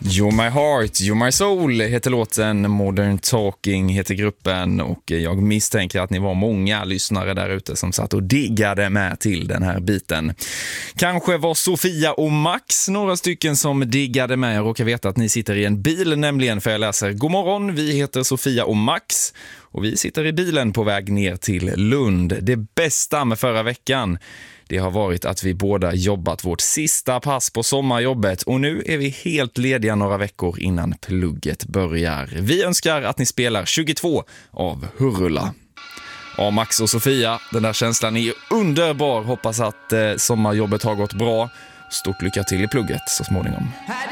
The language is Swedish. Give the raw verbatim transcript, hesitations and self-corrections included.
You're My Heart, You're My Soul heter låten, Modern Talking heter gruppen och jag misstänker att ni var många lyssnare där ute som satt och diggade med till den här biten. Kanske var Sofia och Max några stycken som diggade med. Jag råkar veta att ni sitter i en bil nämligen, för jag läser: God morgon, vi heter Sofia och Max och vi sitter i bilen på väg ner till Lund. Det bästa med förra veckan, det har varit att vi båda jobbat vårt sista pass på sommarjobbet och nu är vi helt lediga några veckor innan plugget börjar. Vi önskar att ni spelar tjugotvå av Hurula. Ja, Max och Sofia, den där känslan är underbar. Hoppas att eh, sommarjobbet har gått bra. Stort lycka till i plugget så småningom.